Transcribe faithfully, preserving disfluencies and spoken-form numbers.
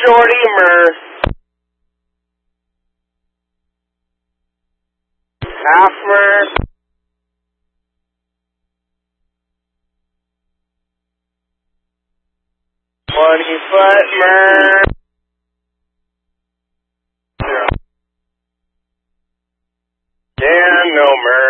Shorty mer. Half mer. Twenty foot mer. Zero. Dan no mer.